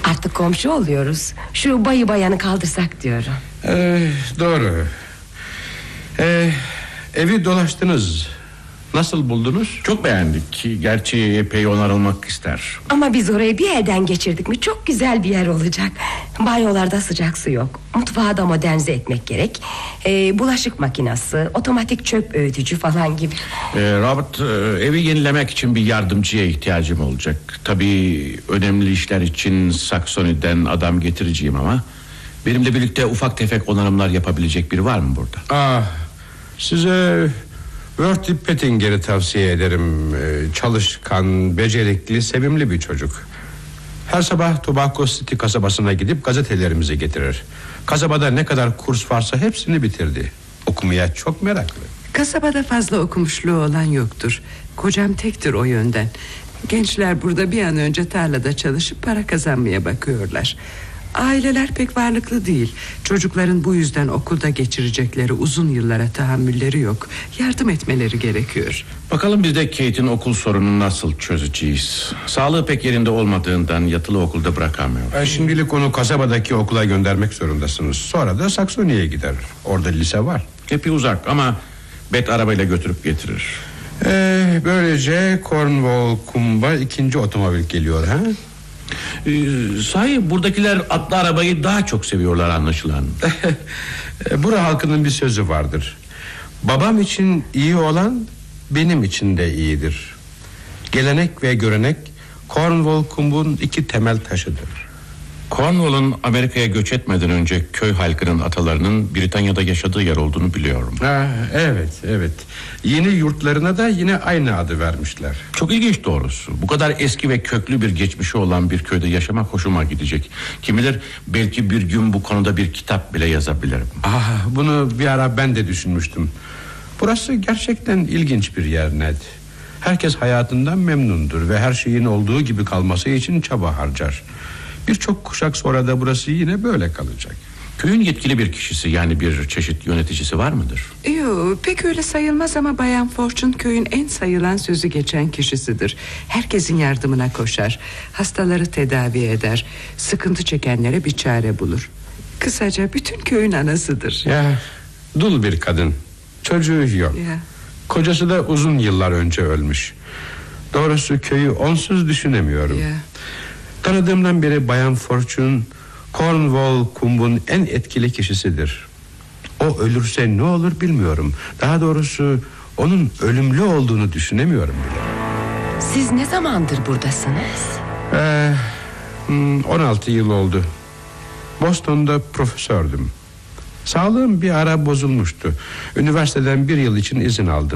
Artık komşu oluyoruz. Şu bayı bayanı kaldırsak diyorum. Doğru. Evi dolaştınız. Nasıl buldunuz? Çok beğendik. Gerçi epey onarılmak ister. Ama biz orayı bir elden geçirdik mi çok güzel bir yer olacak. Banyolarda sıcak su yok. Mutfağı da modernize etmek gerek. Bulaşık makinesi, otomatik çöp öğütücü falan gibi. Robert, evi yenilemek için bir yardımcıya ihtiyacım olacak. Tabii önemli işler için Saksoni'den adam getireceğim ama benimle birlikte ufak tefek onarımlar yapabilecek biri var mı burada? Size Worthy Pettinger'i tavsiye ederim. Çalışkan, becerikli, sevimli bir çocuk. Her sabah Tobacco City kasabasına gidip gazetelerimizi getirir. Kasabada ne kadar kurs varsa hepsini bitirdi. Okumaya çok meraklı. Kasabada fazla okumuşluğu olan yoktur. Kocam tektir o yönden. Gençler burada bir an önce tarlada çalışıp para kazanmaya bakıyorlar. Aileler pek varlıklı değil. Çocukların bu yüzden okulda geçirecekleri uzun yıllara tahammülleri yok. Yardım etmeleri gerekiyor. Bakalım biz de Kate'in okul sorununu nasıl çözeceğiz? Sağlığı pek yerinde olmadığından yatılı okulda bırakamıyor. Şimdilik onu kasabadaki okula göndermek zorundasınız. Sonra da Saksoni'ye gider. Orada lise var. Epey uzak ama Bet arabayla götürüp getirir. Böylece Cornwall Kumb'a ikinci otomobil geliyor ha? Sahi buradakiler atlı arabayı daha çok seviyorlar anlaşılan. Bura halkının bir sözü vardır. Babam için iyi olan benim için de iyidir. Gelenek ve görenek Cornwall Kumb'un iki temel taşıdır. Cornwall'un Amerika'ya göç etmeden önce köy halkının atalarının Britanya'da yaşadığı yer olduğunu biliyorum. Evet. Yeni yurtlarına da yine aynı adı vermişler. Çok ilginç doğrusu. Bu kadar eski ve köklü bir geçmişi olan bir köyde yaşamak hoşuma gidecek. Kim bilir belki bir gün bu konuda bir kitap bile yazabilirim. Bunu bir ara ben de düşünmüştüm. Burası gerçekten ilginç bir yer Ned. Herkes hayatından memnundur ve her şeyin olduğu gibi kalması için çaba harcar. Birçok kuşak sonra da burası yine böyle kalacak. Köyün yetkili bir kişisi, yani bir çeşit yöneticisi var mıdır? Yok, pek öyle sayılmaz ama Bayan Fortune köyün en sayılan sözü geçen kişisidir. Herkesin yardımına koşar. Hastaları tedavi eder. Sıkıntı çekenlere bir çare bulur. Kısaca bütün köyün anasıdır. Dul bir kadın. Çocuğu yok. Kocası da uzun yıllar önce ölmüş. Doğrusu köyü onsuz düşünemiyorum. Tanıdığımdan beri Bayan Fortune Cornwall Kumb'un en etkili kişisidir. O ölürse ne olur bilmiyorum. Daha doğrusu onun ölümlü olduğunu düşünemiyorum bile. Siz ne zamandır buradasınız? 16 yıl oldu. Boston'da profesördüm. Sağlığım bir ara bozulmuştu. Üniversiteden bir yıl için izin aldım.